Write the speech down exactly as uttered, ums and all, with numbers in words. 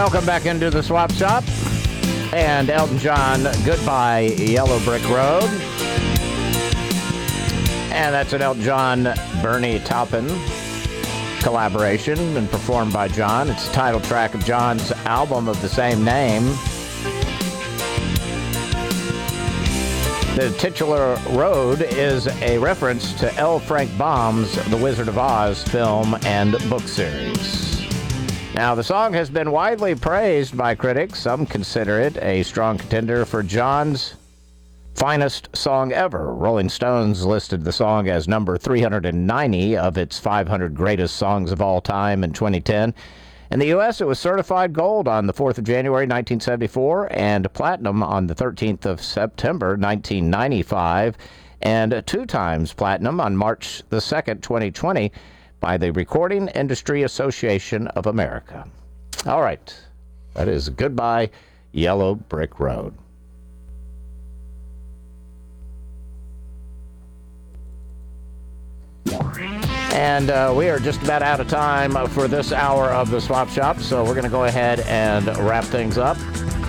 welcome back into the Swap Shop. And Elton John, Goodbye Yellow Brick Road. And that's an Elton John, Bernie Taupin collaboration and performed by John. It's the title track of John's album of the same name. The titular road is a reference to L. Frank Baum's The Wizard of Oz film and book series. Now, the song has been widely praised by critics. Some consider it a strong contender for John's finest song ever. Rolling Stones listed the song as number three hundred ninety of its five hundred greatest songs of all time in twenty ten. In the U S, it was certified gold on the fourth of January, nineteen seventy-four, and platinum on the thirteenth of September, nineteen ninety-five, and two times platinum on March the second, twenty twenty, by the Recording Industry Association of America. All right, that is Goodbye Yellow Brick Road. And uh, we are just about out of time for this hour of the Swap Shop, so we're going to go ahead and wrap things up.